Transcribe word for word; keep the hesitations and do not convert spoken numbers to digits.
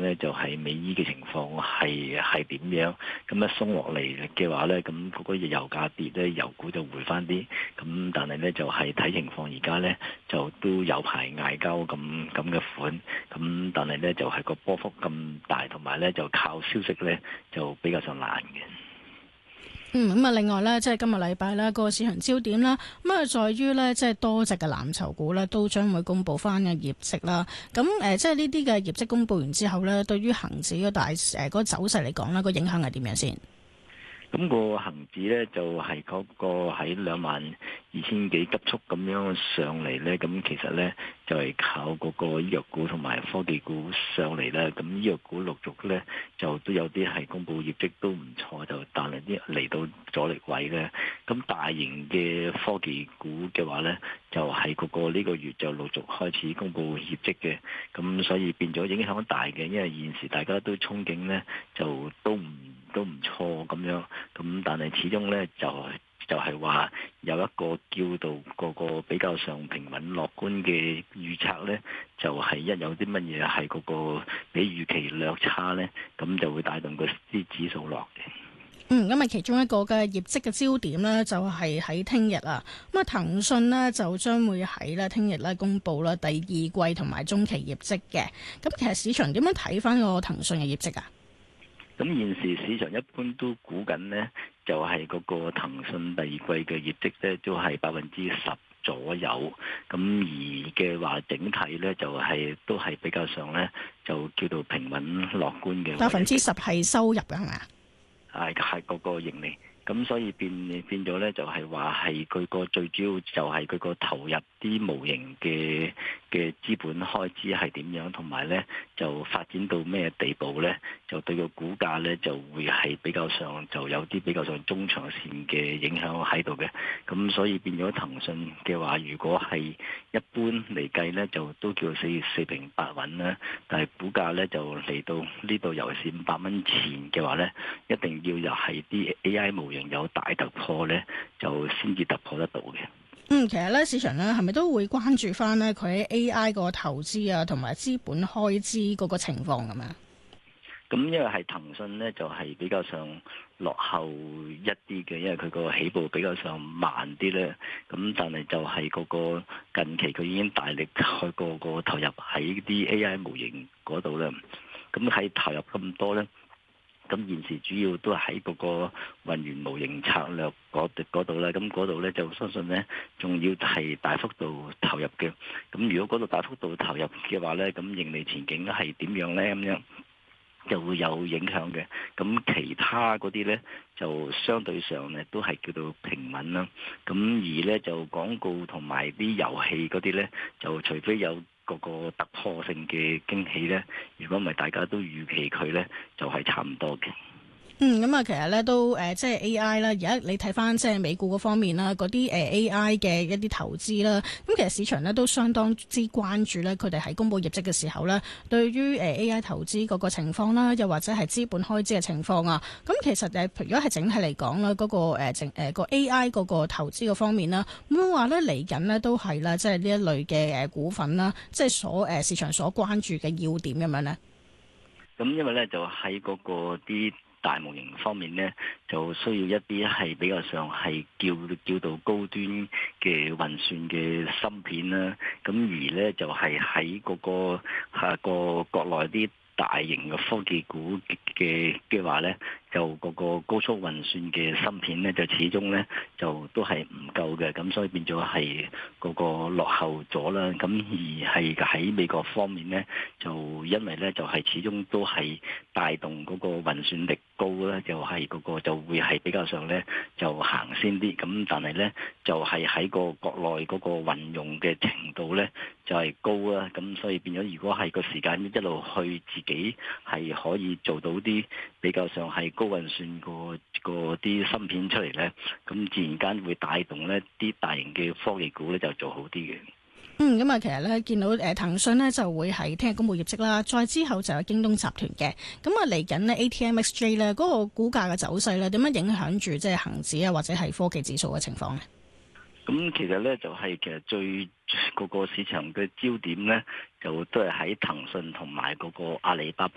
咧就係、是、美伊嘅情況係係點樣，咁一鬆落嚟嘅話咧，咁嗰個油價跌咧，油股就回翻啲，咁但係咧就係、是、睇情況，而家咧就都有排嗌交咁咁嘅款，咁但係咧就係、是、個波幅咁大，同埋咧就靠消息咧就比較上難嘅。 嗯，咁啊，另外咧，即係今日禮拜咧，個市場焦點啦，咁啊，在於咧，即係多隻嘅藍籌股咧，都將會公布翻嘅業績啦。咁誒，即係呢啲嘅業績公布完之後咧，對於恒指個大誒嗰個走勢嚟講咧，個影響係點樣先？ 咁個恒指咧就係嗰個喺兩萬二千幾急速咁樣上嚟咧，咁其實咧就係靠嗰個醫藥股同埋科技股上嚟啦。咁醫藥股陸續咧就都有啲係公布業績都唔錯，就但係啲嚟到阻力位咧。咁大型嘅科技股嘅話咧，就係嗰個呢個月就陸續開始公布業績嘅。咁所以變咗影響大嘅，因為現時大家都憧憬咧，就都唔都唔錯咁樣。咁但係始終咧就就係話有一個叫做個個比較上平穩樂觀嘅預測咧，就係、是、一有啲乜嘢係嗰個比預期略差咧，咁就會帶動個啲指數落嘅。 嗯，咁啊，其中一個嘅業績嘅焦點呢，就係喺聽日啊。咁啊，騰訊呢，就將會喺咧聽日咧公布啦第二季同埋中期業績嘅。咁其實市場點樣睇翻個騰訊嘅業績啊？ 咁現時市場一般都估緊呢，就係、是、嗰個騰訊第二季嘅業績咧，都係百分之十左右。咁而嘅話，整體咧就係、是、都係比較上咧，就叫做平穩樂觀嘅。 百分之十係收入嘅係咪啊？ 係係嗰個盈利。咁所以變變咗咧，就係話係佢個最主要就係佢個投入啲模型嘅嘅資本開支係點樣，同埋咧就發展到咩地步咧，就對個股價咧就會係比較上就有啲比較上中長線嘅影響喺度嘅。咁所以變咗騰訊嘅話，如果係一般嚟計咧，就都叫四四平八穩啦。但係股價咧就嚟到呢度，尤其是五百蚊前嘅話咧，一定要又係啲 A I 模型有大突破咧，就先至突破得到嘅。 嗯，其實咧市場咧係咪都會關注翻咧佢喺 A I 個投資啊，同埋資本開支嗰個情況咁啊？ 咁因為係騰訊咧，就係、是、比較上落後一啲嘅，因為佢個起步比較上慢啲咧。咁但係就係嗰個近期佢已經大力去個個投入喺啲 A I 模型嗰度咧。咁喺投入咁多咧。咁現時主要都係喺嗰個運營模型策略嗰度咧，咁嗰度咧就相信咧，仲要係大幅度投入嘅。咁如果嗰度大幅度投入嘅話咧，咁盈利前景係點樣咧？咁樣就會有影響嘅。咁其他嗰啲咧就相對上咧都係叫做平穩啦。咁而咧就廣告同埋啲遊戲嗰啲咧，就除非有個個突破性嘅驚喜咧，如果唔係大家都預期佢咧，就係、是、差唔多嘅。 嗯，咁啊，其實咧都誒、呃，即係 A I 啦。而家你睇翻即係美股嗰方面啦，嗰啲誒 A I 嘅一啲投資啦，咁其實市場咧都相當之關注咧，佢哋喺公布業績嘅時候咧，對於誒 A I 投資嗰個情況啦，又或者係資本開支嘅情況啊。咁其實誒，如果係整體嚟講啦，嗰、那個誒整誒個 A I 嗰個投資嗰方面啦，會唔會話咧嚟緊咧都係啦，即係呢一類嘅誒股份啦，即係所誒市場所關注嘅要點咁樣咧？ 咁因為咧就喺嗰個啲大模型方面咧，就需要一啲係比較上係叫叫到高端嘅運算嘅芯片啦。咁而咧就係喺嗰個下個國內啲大型嘅科技股嘅嘅話咧，就嗰個高速運算嘅芯片咧，就始終咧就都係唔夠嘅，咁所以變咗係嗰個落後咗啦。咁而係喺美國方面咧，就因為咧就係始終都係帶動嗰個運算力高啦，就係嗰個就會係比較上咧就行先啲。咁但係咧就係喺個國內嗰個運用嘅程度咧就係高啦。咁所以變咗，如果係個時間一路去自己係可以做到啲比較上係高運算個個啲芯片出嚟咧，咁自然間會帶動咧啲大型嘅科技股咧就做好啲嘅。 嗯，咁啊，其實咧見到誒騰訊咧就會喺聽日公布業績啦，再之後就有京東集團嘅。咁啊嚟緊呢 A T M X J 咧嗰個股價嘅走勢咧點樣影響住即係恒指啊或者係科技指數嘅情況咧？ 咁其實咧就係、是、其實最個個市場嘅焦點咧就都係喺騰訊同埋嗰個阿里巴巴。